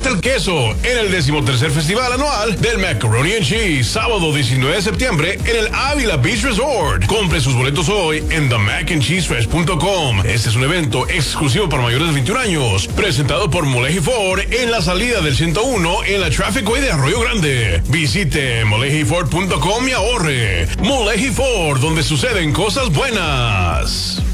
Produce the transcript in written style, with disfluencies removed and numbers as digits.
el queso en el 13º Festival Anual del Macaroni and Cheese, sábado 19 de septiembre en el Ávila Beach Resort. Compre sus boletos hoy en themacandcheesefest.com. Este es un evento exclusivo para mayores de 21 años, presentado por Moleji Ford en la salida del 101 en la Traffic Way de Arroyo Grande. Visite molejiford.com y ahorre. Moleji Ford, donde suceden cosas buenas.